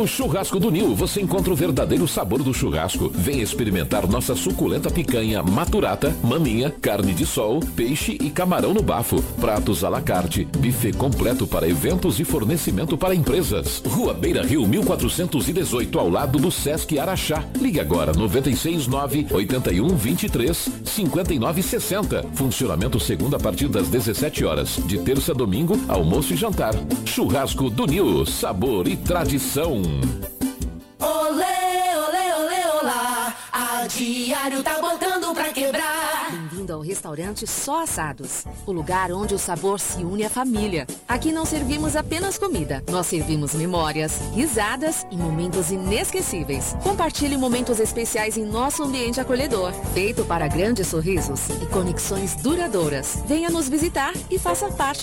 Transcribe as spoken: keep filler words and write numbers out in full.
No Churrasco do Nil, você encontra o verdadeiro sabor do churrasco. Venha experimentar nossa suculenta picanha maturata, maminha, carne de sol, peixe e camarão no bafo. Pratos à la carte, buffet completo para eventos e fornecimento para empresas. Rua Beira Rio, mil quatrocentos e dezoito, ao lado do Sesc Araxá. Ligue agora, noventa e seis nove, oitenta e um, vinte e três, cinquenta e nove sessenta. Funcionamento segunda a partir das dezessete horas. De terça a domingo, almoço e jantar. Churrasco do Nil, sabor e tradição. Olê, olê, olê, olá, a Diário tá botando pra quebrar. Bem-vindo ao restaurante Só Assados, o lugar onde o sabor se une à família. Aqui não servimos apenas comida, nós servimos memórias, risadas e momentos inesquecíveis. Compartilhe momentos especiais em nosso ambiente acolhedor, feito para grandes sorrisos e conexões duradouras. Venha nos visitar e faça parte